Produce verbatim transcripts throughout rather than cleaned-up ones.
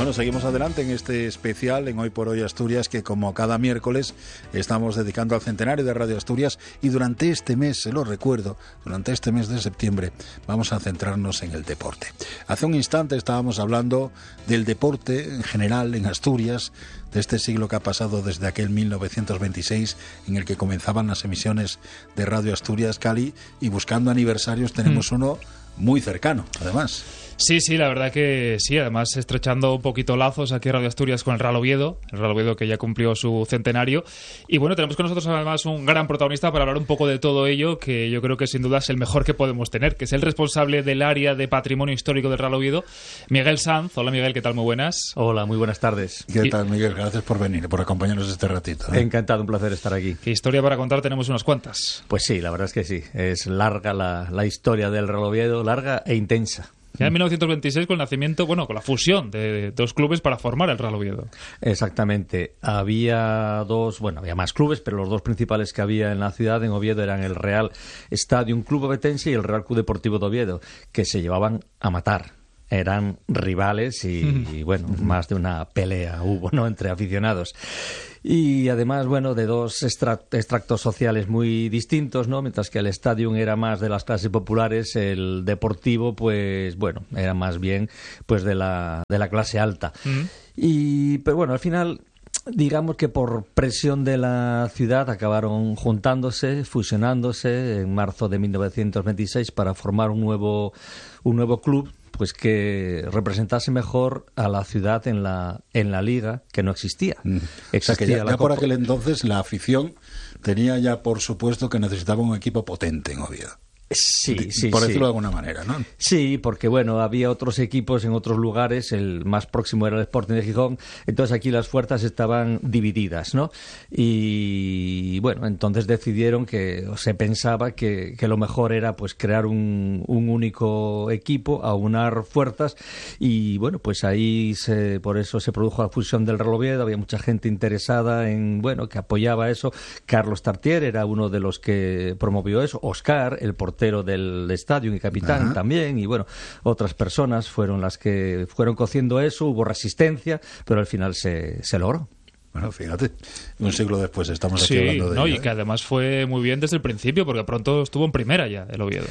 Bueno, seguimos adelante en este especial en Hoy por Hoy Asturias, que como cada miércoles estamos dedicando al centenario de Radio Asturias, y durante este mes, se lo recuerdo, durante este mes de septiembre vamos a centrarnos en el deporte. Hace un instante estábamos hablando del deporte en general en Asturias, de este siglo que ha pasado desde aquel mil novecientos veintiséis en el que comenzaban las emisiones de Radio Asturias, Cali, y buscando aniversarios tenemos mm. uno muy cercano, además. Sí, sí, la verdad que sí, además estrechando un poquito lazos aquí en Radio Asturias con el Real Oviedo, el Real Oviedo que ya cumplió su centenario, y bueno, tenemos con nosotros además un gran protagonista para hablar un poco de todo ello, que yo creo que sin duda es el mejor que podemos tener, que es el responsable del área de Patrimonio Histórico del Real Oviedo, Miguel Sanz. Hola Miguel, ¿qué tal? Muy buenas. Hola, muy buenas tardes. ¿Qué tal, Miguel? Gracias por venir, por acompañarnos este ratito, ¿eh? Encantado, un placer estar aquí. ¿Qué historia para contar? Tenemos unas cuantas. Pues sí, la verdad es que sí, es larga la, la historia del Real Oviedo, larga e intensa. Ya en mil novecientos veintiséis, con el nacimiento, bueno, con la fusión de dos clubes para formar el Real Oviedo. Exactamente. Había dos, bueno, había más clubes, pero los dos principales que había en la ciudad, en Oviedo, eran el Real Stadium Club Ovetense y el Real Club Deportivo de Oviedo, que se llevaban a matar. Eran rivales y, y, bueno, más de una pelea hubo, ¿no?, entre aficionados. Y además, bueno, de dos extractos sociales muy distintos, ¿no? Mientras que el Stadium era más de las clases populares, el Deportivo, pues, bueno, era más bien pues de la, de la clase alta. Mm. Y, pero bueno, al final, digamos que por presión de la ciudad acabaron juntándose, fusionándose en marzo de mil novecientos veintiséis para formar un nuevo, un nuevo club, pues que representase mejor a la ciudad en la en la liga, que no existía. Mm. Existía, o sea, que ya, ya por aquel entonces la afición tenía ya por supuesto que necesitaba un equipo potente en Oviedo. Sí, sí, por decirlo sí. de alguna manera, ¿no? Sí, porque bueno, había otros equipos en otros lugares, el más próximo era el Sporting de Gijón, entonces aquí las fuerzas estaban divididas, ¿no? Y bueno, entonces decidieron que, o se pensaba que, que lo mejor era pues crear un, un único equipo, aunar fuerzas, y bueno, pues ahí se, por eso se produjo la fusión del Real Oviedo. Había mucha gente interesada en, bueno, que apoyaba eso. Carlos Tartier era uno de los que promovió eso, Oscar, el portero del estadio y capitán. Ajá. También, y bueno, otras personas fueron las que fueron cociendo eso. Hubo resistencia, pero al final se, se logró. Bueno, fíjate, un siglo después estamos aquí sí, hablando de no, ello, y que además fue muy bien desde el principio, porque pronto estuvo en primera ya el Oviedo.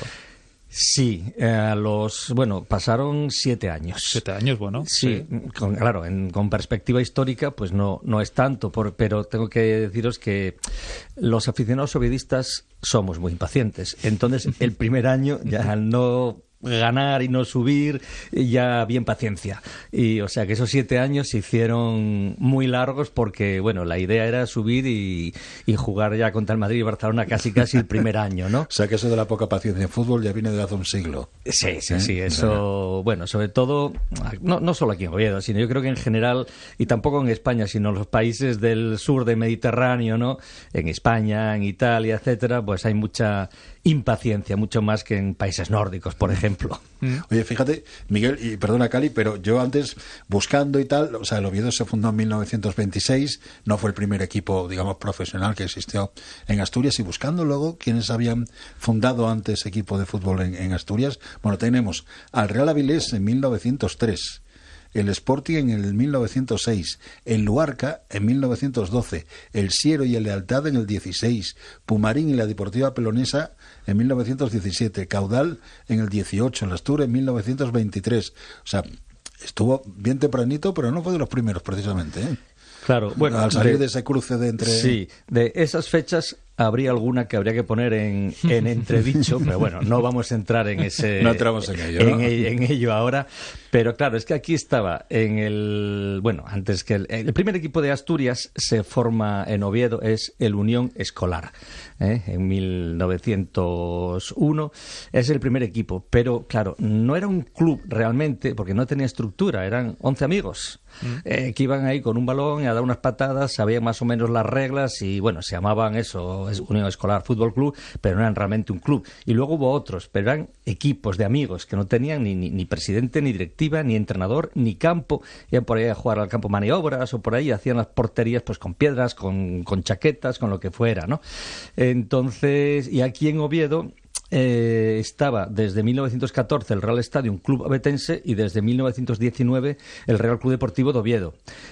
Sí, eh, los bueno, pasaron siete años. Siete años, bueno. Sí, sí. Con, claro, en, con perspectiva histórica, pues no, no es tanto, por, pero tengo que deciros que los aficionados oviedistas somos muy impacientes. Entonces, el primer año, ya al no ganar y no subir, ya bien paciencia. Y o sea que esos siete años se hicieron muy largos porque, bueno, la idea era subir y, y jugar ya contra el Madrid y Barcelona casi casi el primer año, ¿no? O sea que eso de la poca paciencia en fútbol ya viene de hace un siglo. Sí, sí, ¿Eh? sí, eso, bueno, sobre todo, no, no solo aquí en Oviedo, sino yo creo que en general, y tampoco en España, sino en los países del sur del Mediterráneo, ¿no? En España, en Italia, etcétera, pues hay mucha impaciencia, mucho más que en países nórdicos, por ejemplo. Oye, fíjate, Miguel, y perdona Cali, pero yo antes, buscando y tal, o sea, el Oviedo se fundó en mil novecientos veintiséis, no fue el primer equipo, digamos, profesional que existió en Asturias, y buscando luego quienes habían fundado antes equipo de fútbol en, en Asturias, bueno, tenemos al Real Avilés en mil novecientos tres, el Sporting en el mil novecientos seis, el Luarca en mil novecientos doce, el Siero y el Lealtad en el dieciséis, Pumarín y la Deportiva Pelonesa en mil novecientos diecisiete, Caudal en el dieciocho, el Astur en mil novecientos veintitrés. O sea, estuvo bien tempranito, pero no fue de los primeros precisamente, ¿eh? Claro, bueno, al salir de, de ese cruce de entre... Sí, de esas fechas habría alguna que habría que poner en, en entredicho, pero bueno, no vamos a entrar en ese... No entramos en ello, en, ¿no? el, en ello ahora, pero claro, es que aquí estaba en el... Bueno, antes que el, el primer equipo de Asturias se forma en Oviedo, es el Unión Escolar, ¿eh? En mil novecientos uno es el primer equipo, pero claro, no era un club realmente, porque no tenía estructura, eran once amigos. Eh, que iban ahí con un balón a dar unas patadas, sabían más o menos las reglas y bueno, se llamaban eso, Unión Escolar Fútbol Club, pero no eran realmente un club. Y luego hubo otros, pero eran equipos de amigos que no tenían ni, ni, ni presidente, ni directiva, ni entrenador, ni campo. Iban por ahí a jugar al campo maniobras o por ahí hacían las porterías pues con piedras, con, con chaquetas, con lo que fuera, ¿no? Entonces, y aquí en Oviedo eh, estaba desde mil novecientos catorce el Real Stadium Club Ovetense y desde mil novecientos diecinueve el Real Club Deportivo de Oviedo.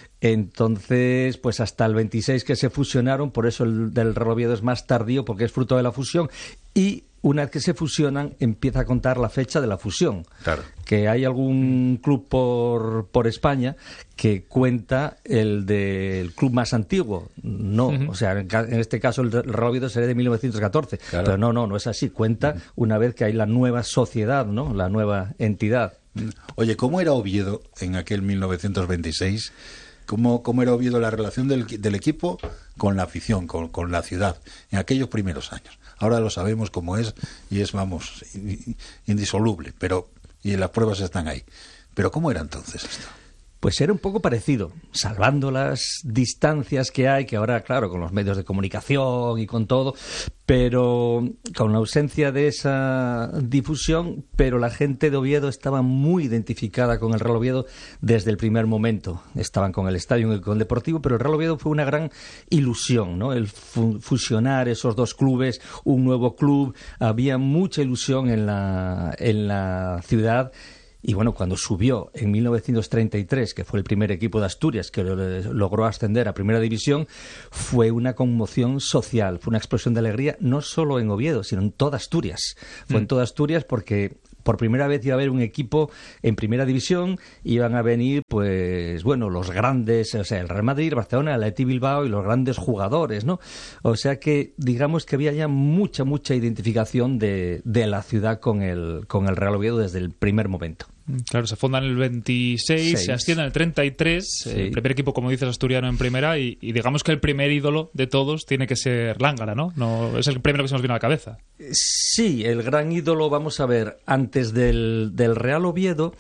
Entonces, pues hasta el veintiséis que se fusionaron, por eso el del Real Oviedo es más tardío, porque es fruto de la fusión, y una vez que se fusionan empieza a contar la fecha de la fusión. Claro. Que hay algún club por, por España que cuenta el del club más antiguo. No, uh-huh. o sea, en, en este caso el Real Oviedo sería de mil novecientos catorce. Claro. Pero no, no, no es así. Cuenta uh-huh. una vez que hay la nueva sociedad, ¿no? La nueva entidad. Oye, ¿cómo era Oviedo en aquel mil novecientos veintiséis? ¿Cómo, cómo era Oviedo la relación del, del equipo con la afición, con, con la ciudad, en aquellos primeros años? Ahora lo sabemos cómo es y es, vamos, indisoluble, pero y las pruebas están ahí. Pero ¿cómo era entonces esto? Pues era un poco parecido, salvando las distancias que hay, que ahora, claro, con los medios de comunicación y con todo, pero con la ausencia de esa difusión, pero la gente de Oviedo estaba muy identificada con el Real Oviedo desde el primer momento. Estaban con el estadio y con el Deportivo, pero el Real Oviedo fue una gran ilusión, ¿no? El fu- fusionar esos dos clubes, un nuevo club, había mucha ilusión en la, en la ciudad. Y bueno, cuando subió en mil novecientos treinta y tres, que fue el primer equipo de Asturias que logró ascender a Primera División, fue una conmoción social, fue una explosión de alegría, no solo en Oviedo, sino en toda Asturias. Fue mm. en toda Asturias porque por primera vez iba a haber un equipo en Primera División, iban a venir, pues, bueno, los grandes, o sea, el Real Madrid, el Barcelona, el Athletic Bilbao y los grandes jugadores, ¿no? O sea que, digamos que había ya mucha, mucha identificación de, de la ciudad con el, con el Real Oviedo desde el primer momento. Claro, se funda en el veintiséis, Seis. Se asciende en el treinta y tres, sí. El primer equipo, como dices, asturiano en primera, y, y digamos que el primer ídolo de todos tiene que ser Lángara, ¿no? No es el primero que se nos viene a la cabeza. Sí, el gran ídolo, vamos a ver, antes del, del Real Oviedo,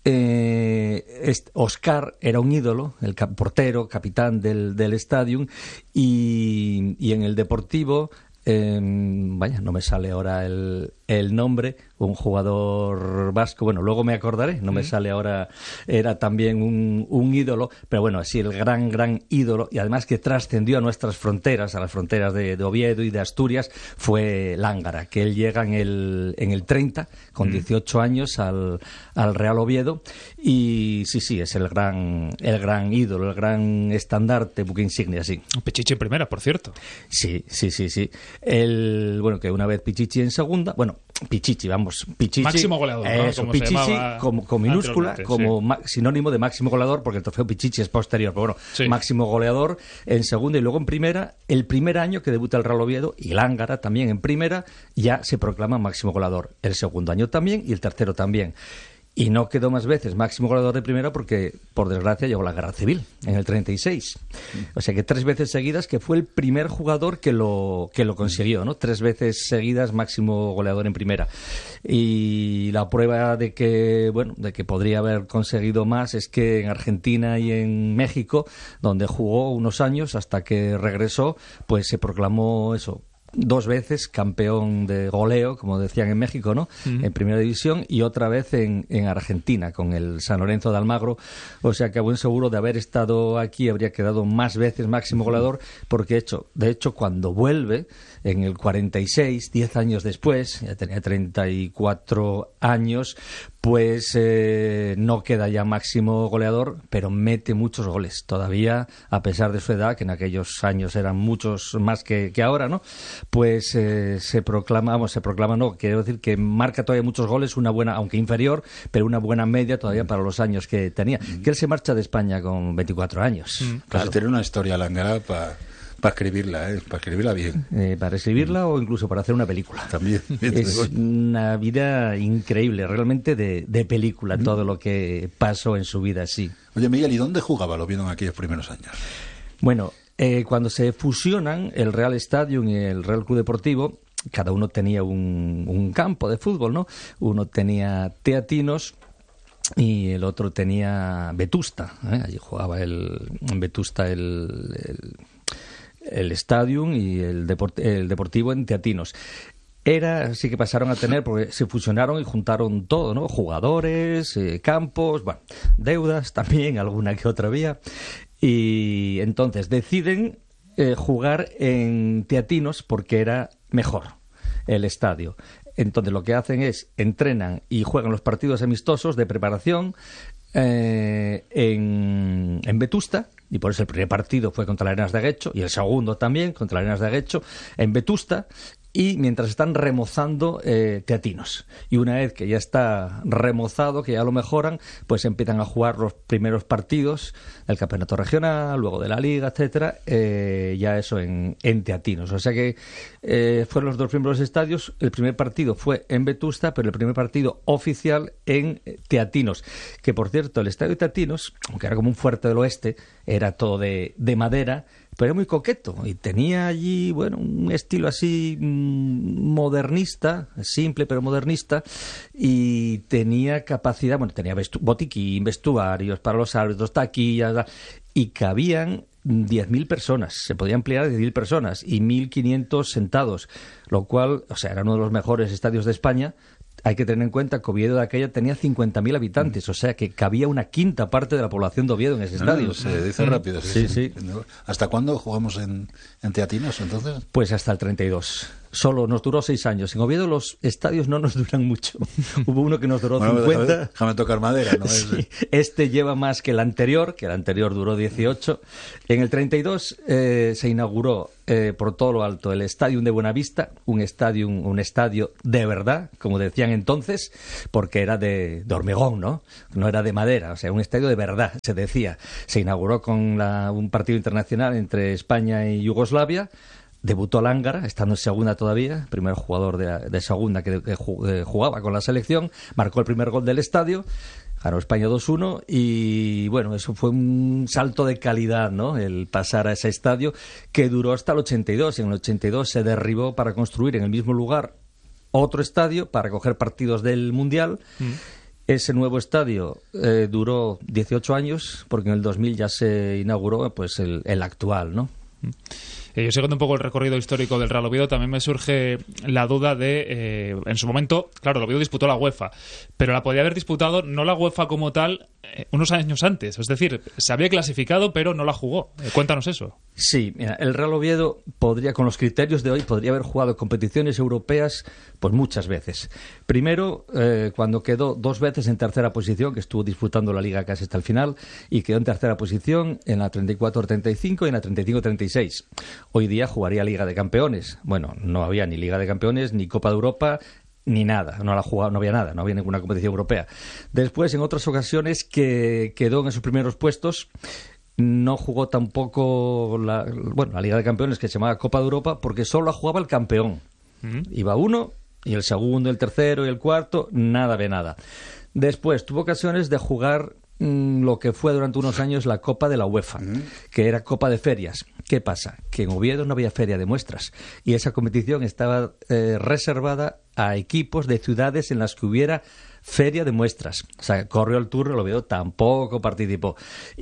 eh, Oscar era un ídolo, el cap- portero, capitán del, del Stadium, y, y en el Deportivo, eh, vaya, no me sale ahora el, el nombre, un jugador vasco, bueno, luego me acordaré, no me sale ahora, era también un, un ídolo, pero bueno, así el gran, gran ídolo, y además que trascendió a nuestras fronteras, a las fronteras de, de Oviedo y de Asturias, fue Lángara, que él llega en el, en el treinta, con mm. dieciocho años al, al Real Oviedo, y sí, sí, es el gran, el gran ídolo, el gran estandarte, buque insignia, sí. Pichichi en primera, por cierto. Sí, sí, sí, sí. El, bueno, que una vez Pichichi en segunda, bueno, Pichichi, vamos, Pichichi. Máximo goleador, ¿no? Eso, como Pichichi, como, con minúscula, como sí. ma- sinónimo de máximo goleador, porque el trofeo Pichichi es posterior, pero bueno, sí. máximo goleador en segunda y luego en primera. El primer año que debuta el Real Oviedo, y Lángara también en primera, ya se proclama máximo goleador. El segundo año también y el tercero también. Y no quedó más veces máximo goleador de primera porque, por desgracia, llegó la Guerra Civil en el treinta y seis. O sea que tres veces seguidas, que fue el primer jugador que lo, que lo consiguió, ¿no? Tres veces seguidas máximo goleador en primera. Y la prueba de que, bueno, de que podría haber conseguido más es que en Argentina y en México, donde jugó unos años hasta que regresó, pues se proclamó eso, dos veces campeón de goleo, como decían en México, ¿no? Uh-huh. En Primera División, y otra vez en, en Argentina, con el San Lorenzo de Almagro. O sea que a buen seguro de haber estado aquí habría quedado más veces máximo goleador, porque hecho, de hecho cuando vuelve en el cuarenta y seis, diez años después, ya tenía treinta y cuatro años, pues eh, no queda ya máximo goleador, pero mete muchos goles todavía, a pesar de su edad, que en aquellos años eran muchos más que, que ahora, ¿no? Pues eh, se proclama, vamos, se proclama, no, quiero decir que marca todavía muchos goles, una buena, aunque inferior, pero una buena media todavía para los años que tenía. Mm. Que él se marcha de España con veinticuatro años. Mm. Claro. Pues tiene una historia Lángara para... Para escribirla, ¿eh? Para escribirla bien. Eh, para escribirla o incluso para hacer una película. También. Es una vida increíble, realmente de, de película, mm. todo lo que pasó en su vida, sí. Oye, Miguel, ¿y dónde jugaba? Lo vieron aquellos primeros años. Bueno, eh, cuando se fusionan el Real Stadium y el Real Club Deportivo, cada uno tenía un, un campo de fútbol, ¿no? Uno tenía Teatinos y el otro tenía Vetusta, ¿eh? Allí jugaba el, en Vetusta el... el el Stadium y el, Deport- el Deportivo en Teatinos. Era así que pasaron a tener, porque se fusionaron y juntaron todo, ¿no? Jugadores, eh, campos, bueno, deudas también, alguna que otra había. Y entonces deciden eh, jugar en Teatinos porque era mejor el estadio. Entonces lo que hacen es entrenan y juegan los partidos amistosos de preparación eh, en, en Vetusta, y por eso el primer partido fue contra las Arenas de Aguecho y el segundo también contra las Arenas de Aguecho en Vetusta, y mientras están remozando eh, Teatinos. Y una vez que ya está remozado, que ya lo mejoran, pues empiezan a jugar los primeros partidos del campeonato regional, luego de la liga, etcétera, eh, ya eso en, en Teatinos. O sea que eh, fueron los dos primeros estadios. El primer partido fue en Vetusta, pero el primer partido oficial en Teatinos. Que, por cierto, el estadio de Teatinos, aunque era como un fuerte del oeste, era todo de, de madera, pero era muy coqueto y tenía allí, bueno, un estilo así mmm, modernista, simple pero modernista, y tenía capacidad, bueno, tenía vestu- botiquín, vestuarios para los árbitros, taquillas, y cabían diez mil personas, se podía emplear diez mil personas y mil quinientos sentados, lo cual, o sea, era uno de los mejores estadios de España. Hay que tener en cuenta que Oviedo de aquella tenía cincuenta mil habitantes, o sea que cabía una quinta parte de la población de Oviedo en ese estadio. No, se dice rápido. Sí, sí. sí. ¿Hasta cuándo jugamos en, en Teatinos, entonces? Pues hasta el treinta y dos. Solo nos duró seis años. En Oviedo los estadios no nos duran mucho. Hubo uno que nos duró bueno, cincuenta. Déjame, déjame tocar madera, ¿no? Sí. Este lleva más que el anterior, que el anterior duró dieciocho. En el treinta y dos eh, se inauguró eh, por todo lo alto el Estadio de Buenavista, un estadio, un, un estadio de verdad, como decían entonces, porque era de, de hormigón, ¿no? No era de madera, o sea, un estadio de verdad, se decía. Se inauguró con la, un partido internacional entre España y Yugoslavia. Debutó Lángara, estando en segunda todavía, primer jugador de, de segunda que, que jugaba con la selección, marcó el primer gol del estadio, ganó España dos uno y bueno, eso fue un salto de calidad, ¿no? El pasar a ese estadio que duró hasta el ochenta y dos, y en el ochenta y dos se derribó para construir en el mismo lugar otro estadio para coger partidos del Mundial. Mm. Ese nuevo estadio eh, duró dieciocho años, porque en el dos mil ya se inauguró pues el, el actual, ¿no? Mm. Eh, yo siguiendo un poco el recorrido histórico del Real Oviedo, también me surge la duda de, eh, en su momento, claro, el Oviedo disputó la UEFA, pero la podía haber disputado no la UEFA como tal eh, unos años antes, es decir, se había clasificado pero no la jugó. Eh, cuéntanos eso. Sí, mira, el Real Oviedo podría, con los criterios de hoy, podría haber jugado competiciones europeas pues muchas veces. Primero, eh, cuando quedó dos veces en tercera posición, que estuvo disputando la Liga casi hasta el final, y quedó en tercera posición en la treinta y cuatro treinta y cinco y en la treinta y cinco treinta y seis. Hoy día jugaría Liga de Campeones. Bueno, no había ni Liga de Campeones, ni Copa de Europa, ni nada. No la jugaba, no había nada, no había ninguna competición europea. Después, en otras ocasiones que quedó en esos primeros puestos, no jugó tampoco la, bueno, la Liga de Campeones, que se llamaba Copa de Europa, porque solo la jugaba el campeón. Uh-huh. Iba uno, y el segundo, el tercero y el cuarto, nada de nada. Después tuvo ocasiones de jugar mmm, lo que fue durante unos años la Copa de la UEFA, uh-huh. que era Copa de Ferias. ¿Qué pasa? Que en Oviedo no había feria de muestras y esa competición estaba eh, reservada a equipos de ciudades en las que hubiera feria de muestras. O sea, corrió el turno, el Oviedo tampoco participó.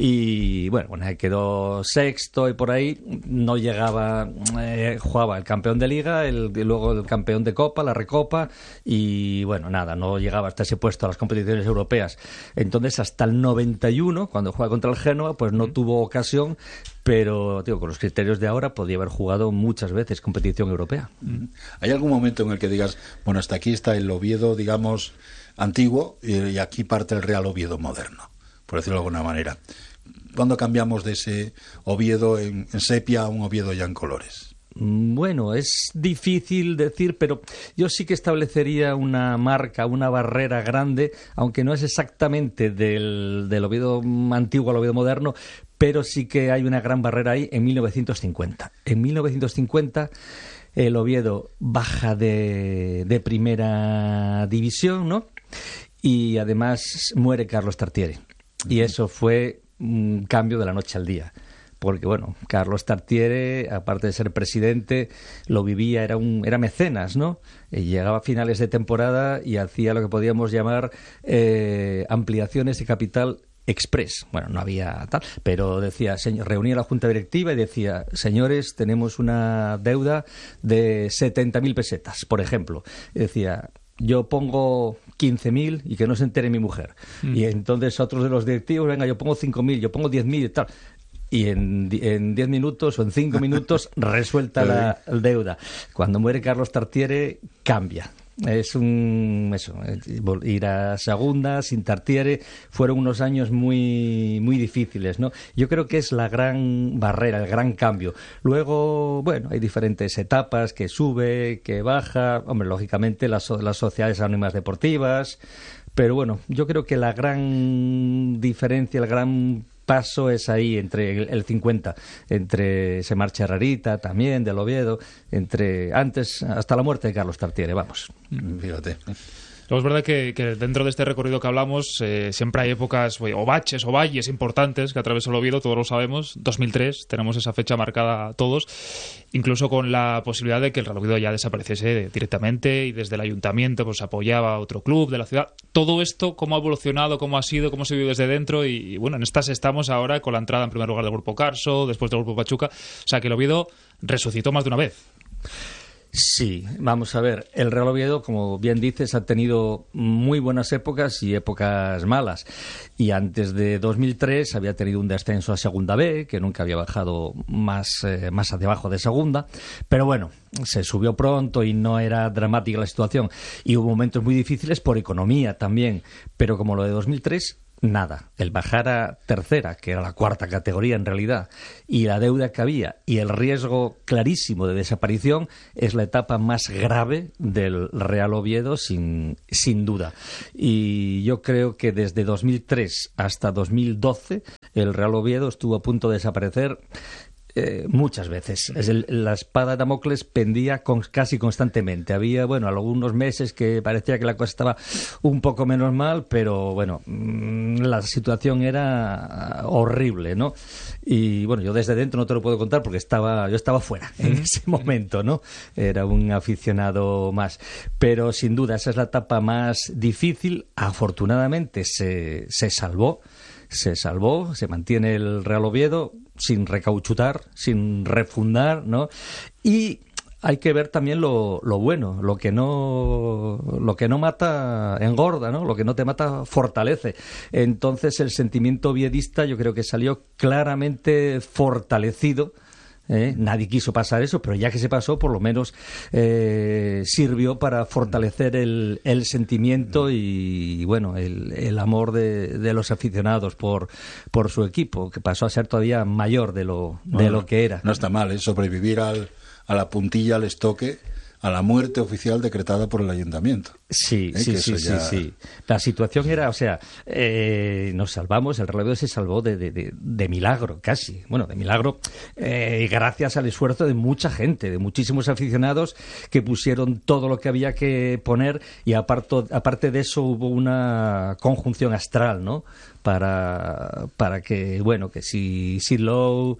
Y bueno, bueno quedó sexto y por ahí no llegaba, eh, jugaba el campeón de Liga, el, luego el campeón de Copa, la Recopa, y bueno, nada, no llegaba hasta ese puesto a las competiciones europeas. Entonces, hasta el noventa y uno, cuando juega contra el Génova, pues no tuvo ocasión, pero digo, con los criterios de ahora podría haber jugado muchas veces competición europea. ¿Hay algún momento en el que digas, bueno, hasta aquí está el Oviedo, digamos, antiguo, y aquí parte el Real Oviedo moderno, por decirlo de alguna manera? ¿Cuándo cambiamos de ese Oviedo en, en sepia a un Oviedo ya en colores? Bueno, es difícil decir, pero yo sí que establecería una marca, una barrera grande, aunque no es exactamente del, del Oviedo antiguo al Oviedo moderno, pero sí que hay una gran barrera ahí en mil novecientos cincuenta. En mil novecientos cincuenta el Oviedo baja de, de primera división, ¿no? Y además muere Carlos Tartiere. Uh-huh. Y eso fue un cambio de la noche al día. Porque, bueno, Carlos Tartiere, aparte de ser presidente, lo vivía, era un era mecenas, ¿no? Y llegaba a finales de temporada y hacía lo que podíamos llamar eh, ampliaciones de capital express. Bueno, no había tal, pero decía, señor, reunía la junta directiva y decía, señores, tenemos una deuda de setenta mil pesetas, por ejemplo. Y decía, yo pongo quince mil y que no se entere mi mujer. Mm. Y entonces otros de los directivos, venga, yo pongo cinco mil, yo pongo diez mil y tal. Y en diez minutos o en cinco minutos resuelta la deuda. Cuando muere Carlos Tartiere, cambia. es un eso, ir a segunda sin Tartiere fueron unos años muy muy difíciles, ¿no? Yo creo que es la gran barrera, el gran cambio. Luego, bueno, hay diferentes etapas, que sube, que baja, hombre, lógicamente las, las sociedades anónimas deportivas, pero bueno, yo creo que la gran diferencia, el gran paso es ahí, entre el, el cincuenta, entre se marcha Rarita también, del Oviedo, entre antes, hasta la muerte de Carlos Tartiere, vamos. Fíjate. Luego es verdad que, que dentro de este recorrido que hablamos eh, siempre hay épocas o baches o valles importantes que atravesó el Oviedo, todos lo sabemos. dos mil tres, tenemos esa fecha marcada todos, incluso con la posibilidad de que el Real Oviedo ya desapareciese directamente y desde el ayuntamiento pues apoyaba a otro club de la ciudad. Todo esto, ¿cómo ha evolucionado, cómo ha sido, cómo se vive desde dentro? Y, y bueno, en estas estamos ahora con la entrada en primer lugar del Grupo Carso, después del Grupo Pachuca. O sea que el Oviedo resucitó más de una vez. Sí, vamos a ver, el Real Oviedo, como bien dices, ha tenido muy buenas épocas y épocas malas. Y antes de dos mil tres había tenido un descenso a Segunda B, que nunca había bajado más, eh, más hacia abajo de Segunda. Pero bueno, se subió pronto y no era dramática la situación. Y hubo momentos muy difíciles por economía también. Pero como lo de dos mil tres... nada, el bajar a tercera, que era la cuarta categoría en realidad, y la deuda que había y el riesgo clarísimo de desaparición es la etapa más grave del Real Oviedo sin, sin duda. Y yo creo que desde dos mil tres hasta dos mil doce el Real Oviedo estuvo a punto de desaparecer Eh, muchas veces. Es el, la espada de Damocles pendía con, casi constantemente. Había, bueno, algunos meses que parecía que la cosa estaba un poco menos mal, pero bueno, mmm, la situación era horrible, ¿no? Y bueno, yo desde dentro no te lo puedo contar porque estaba yo estaba fuera en ese momento, ¿no? Era un aficionado más. Pero sin duda esa es la etapa más difícil. Afortunadamente se, se salvó. Se salvó, se mantiene el Real Oviedo sin recauchutar, sin refundar, ¿no? Y hay que ver también lo, lo bueno, lo que no lo que no mata engorda, ¿no? Lo que no te mata fortalece. Entonces el sentimiento oviedista yo creo que salió claramente fortalecido. ¿Eh? Nadie quiso pasar eso, pero ya que se pasó, por lo menos eh, sirvió para fortalecer el, el sentimiento y, y bueno, el, el amor de, de los aficionados por, por su equipo, que pasó a ser todavía mayor de lo, de bueno, lo que era. No está mal, ¿eh? Sobrevivir al, a la puntilla, al estoque, a la muerte oficial decretada por el ayuntamiento. Sí, ¿Eh? sí, que sí, ya... sí, sí. La situación era, o sea, eh, nos salvamos, el Real Oviedo se salvó de, de, de, de milagro, casi. Bueno, de milagro, eh, gracias al esfuerzo de mucha gente, de muchísimos aficionados que pusieron todo lo que había que poner y aparto, aparte de eso hubo una conjunción astral, ¿no? Para, para que, bueno, que si Silou,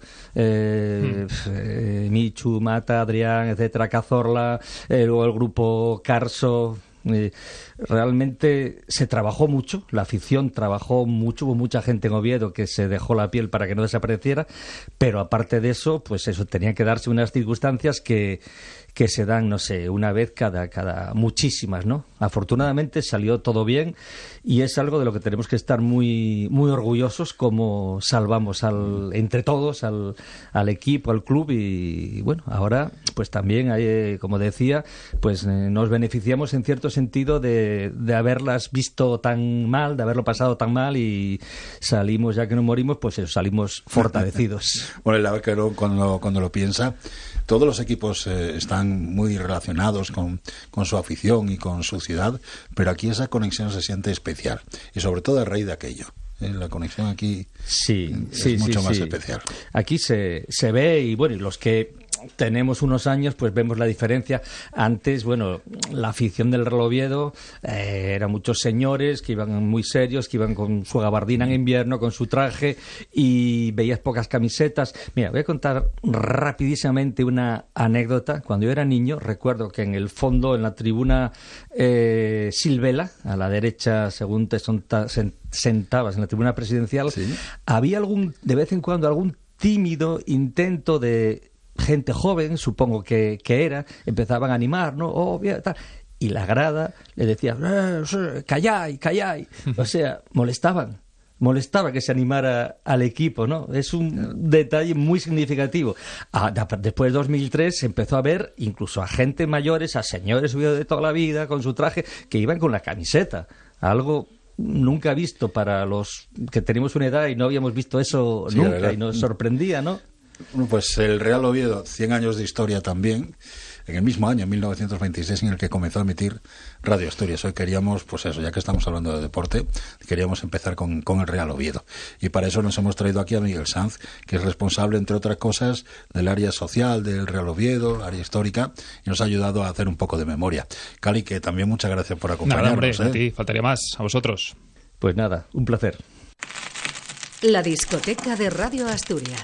eh, mm. eh, Michu, Mata, Adrián, etcétera, Cazorla, eh, luego el grupo Carso. Eh, realmente se trabajó mucho, la afición trabajó mucho, hubo mucha gente en Oviedo que se dejó la piel para que no desapareciera, pero aparte de eso, pues eso, tenían que darse unas circunstancias que, que se dan, no sé, una vez cada, cada muchísimas, ¿no? Afortunadamente salió todo bien y es algo de lo que tenemos que estar muy, muy orgullosos, como salvamos al, entre todos al, al equipo, al club y, y bueno, ahora pues también hay, como decía, pues eh, nos beneficiamos en cierto sentido de, de haberlas visto tan mal, de haberlo pasado tan mal y salimos, ya que no morimos, pues eso, salimos fortalecidos. Bueno, la verdad que cuando, cuando lo piensa, todos los equipos eh, están muy relacionados con, con su afición y con su ciudad, pero aquí esa conexión se siente especial y sobre todo a raíz de aquello. Eh, la conexión aquí sí, es sí, mucho sí, más sí. especial. Aquí se, se ve y bueno, y los que tenemos unos años, pues vemos la diferencia. Antes, bueno, la afición del Real Oviedo eh, eran muchos señores que iban muy serios, que iban con su gabardina en invierno, con su traje, y veías pocas camisetas. Mira, voy a contar rapidísimamente una anécdota. Cuando yo era niño, recuerdo que en el fondo, en la tribuna eh, Silvela, a la derecha, según te sentabas en la tribuna presidencial, ¿sí? Había algún, de vez en cuando, algún tímido intento de gente joven, supongo que, que era, empezaban a animar, ¿no? Oh, bien, tal. Y la grada le decía, eh, callai, callai. O sea, molestaban. molestaba que se animara al equipo, ¿no? Es un claro. detalle muy significativo. Ah, después de dos mil tres se empezó a ver incluso a gente mayores, a señores de toda la vida con su traje, que iban con la camiseta. Algo nunca visto para los que tenemos una edad y no habíamos visto eso sí, nunca y nos sorprendía, ¿no? Pues el Real Oviedo, cien años de historia también, en el mismo año, en mil novecientos veintiséis, en el que comenzó a emitir Radio Asturias. Hoy queríamos, pues eso, ya que estamos hablando de deporte, queríamos empezar con, con el Real Oviedo. Y para eso nos hemos traído aquí a Miguel Sanz, que es responsable, entre otras cosas, del área social del Real Oviedo, área histórica, y nos ha ayudado a hacer un poco de memoria. Cali, que también muchas gracias por acompañarnos. Nada, hombre, ¿eh? a ti, faltaría más, a vosotros. Pues nada, un placer. La discoteca de Radio Asturias.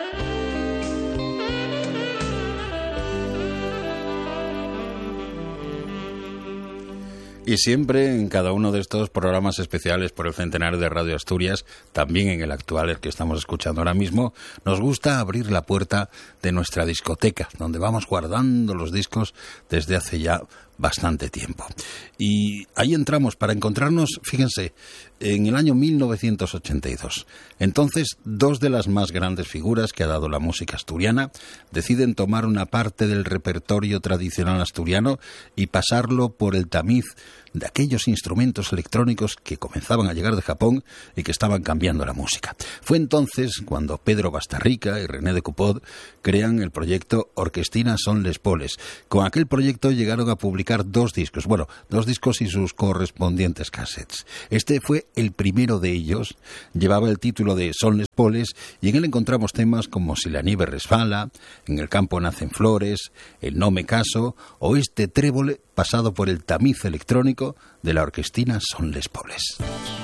Y siempre en cada uno de estos programas especiales por el centenario de Radio Asturias, también en el actual, el que estamos escuchando ahora mismo, nos gusta abrir la puerta de nuestra discoteca, donde vamos guardando los discos desde hace ya bastante tiempo. Y ahí entramos para encontrarnos, fíjense, en el año mil novecientos ochenta y dos. Entonces, dos de las más grandes figuras que ha dado la música asturiana deciden tomar una parte del repertorio tradicional asturiano y pasarlo por el tamiz de aquellos instrumentos electrónicos que comenzaban a llegar de Japón y que estaban cambiando la música. Fue entonces cuando Pedro Bastarrica y René de Cupod crean el proyecto Orquestina Son Les Poles. Con aquel proyecto llegaron a publicar dos discos, bueno, dos discos y sus correspondientes cassettes. Este fue el primero de ellos, llevaba el título de Son Les Poles y en él encontramos temas como Si la nieve resbala, En el campo nacen flores, El no me caso o este trébole pasado por el tamiz electrónico de la Orquestina Son Les Poles.